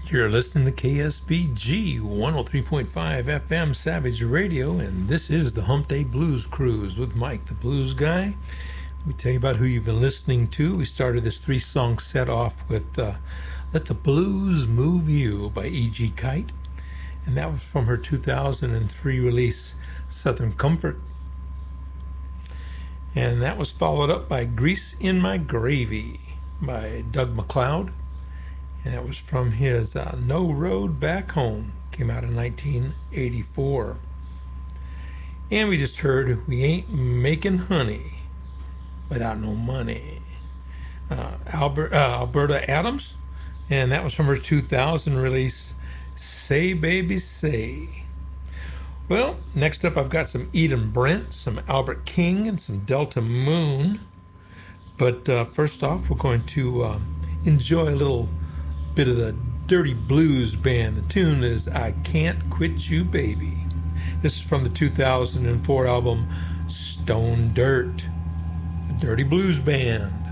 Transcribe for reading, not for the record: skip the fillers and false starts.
You're listening to KSBG 103.5 FM Savage Radio, and this is the Hump Day Blues Cruise with Mike, the Blues Guy. Let me tell you about who you've been listening to. We started this 3-song set off with Let the Blues Move You by E.G. Kite, and that was from her 2003 release, Southern Comfort. And that was followed up by Grease in My Gravy by Doug MacLeod. And that was from his No Road Back Home. Came out in 1984. And we just heard We Ain't Making Honey Without No Money. Alberta Adams. And that was from her 2000 release, Say Baby Say. Well, next up I've got some Eden Brent, some Albert King, and some Delta Moon. But first off, we're going to enjoy a little bit of the Dirty Blues Band. The tune is I Can't Quit You Baby. This is from the 2004 album Stone Dirt, the Dirty Blues Band.